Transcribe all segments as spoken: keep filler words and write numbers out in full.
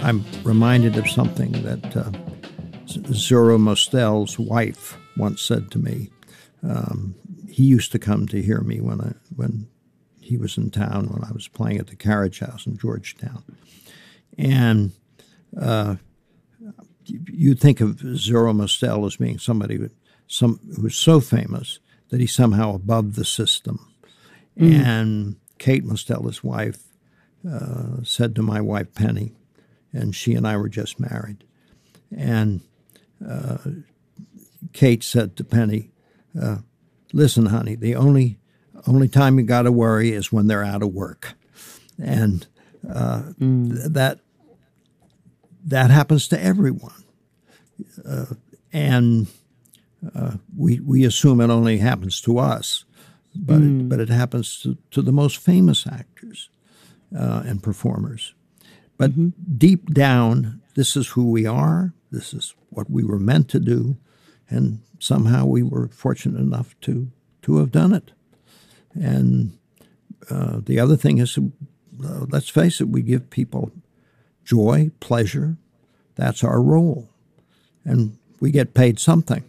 I'm reminded of something that uh, Zora Mostel's wife once said to me. Um, he used to come to hear me when I, when he was in town, when I was playing at the Carriage House in Georgetown. And uh, you think of Zora Mostel as being somebody who, some, who's so famous that he's somehow above the system. Mm. And Kate Mostel, his wife, uh, said to my wife, Penny, and she and I were just married. And uh, Kate said to Penny, uh, listen, honey, the only only time you got to worry is when they're out of work. And uh, mm. th- that that happens to everyone. Uh, and uh, we we assume it only happens to us, but, mm. it, but it happens to, to the most famous actors uh, and performers. But mm-hmm. deep down, this is who we are. This is what we were meant to do. And somehow we were fortunate enough to, to have done it. And uh, the other thing is, uh, let's face it, we give people joy, pleasure. That's our role. And we get paid something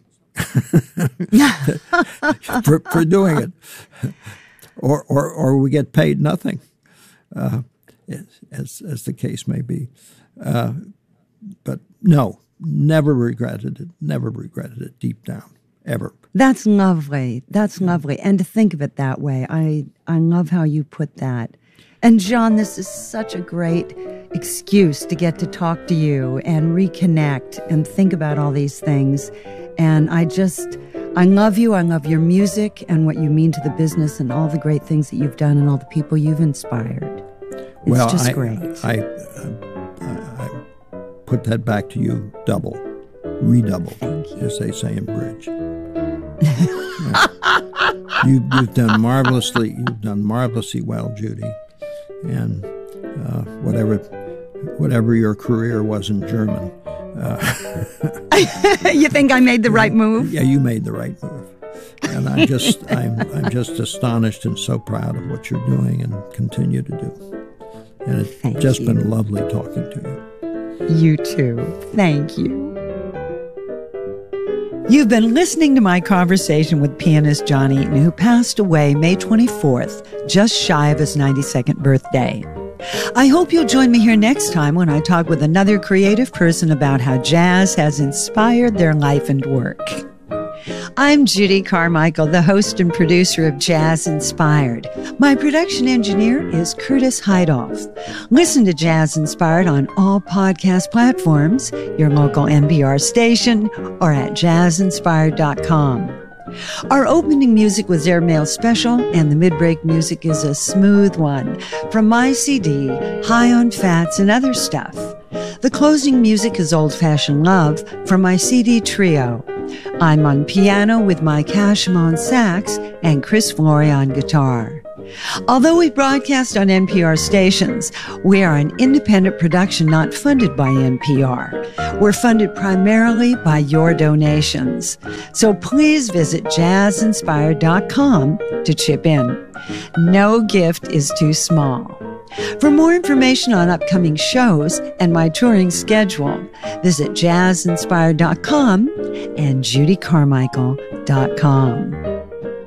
for, for doing it. Or, or, or we get paid nothing. Uh, As, as the case may be. Uh, but no, never regretted it, never regretted it deep down, ever. That's lovely. That's lovely. And to think of it that way, I, I love how you put that. And John, this is such a great excuse to get to talk to you and reconnect and think about all these things. And I just, I love you. I love your music and what you mean to the business and all the great things that you've done and all the people you've inspired. It's well, just I, great. I, I, I put that back to you double, redouble, as they say in bridge. yeah. you, you've done marvelously. You've done marvelously well, Judy. And uh, whatever, whatever your career was in German. Uh, you think I made the right move? Yeah, you made the right move. And I'm just, I'm, I'm just astonished and so proud of what you're doing and continue to do. And it's Thank just you. been lovely talking to you. You too. Thank you. You've been listening to my conversation with pianist John Eaton, who passed away May twenty-fourth, just shy of his ninety-second birthday. I hope you'll join me here next time when I talk with another creative person about how jazz has inspired their life and work. I'm Judy Carmichael, the host and producer of Jazz Inspired. My production engineer is Curtis Heidoff. Listen to Jazz Inspired on all podcast platforms, your local N P R station, or at jazz inspired dot com. Our opening music was Airmail Special, and the mid-break music is a smooth one from my C D, High on Fats and Other Stuff. The closing music is Old Fashioned Love from my C D Trio. I'm on piano with Mike Hashem on sax and Chris Flory on guitar. Although we broadcast on N P R stations, we are an independent production not funded by N P R. We're funded primarily by your donations. So please visit jazz inspired dot com to chip in. No gift is too small. For more information on upcoming shows and my touring schedule, visit jazz inspired dot com and judy carmichael dot com.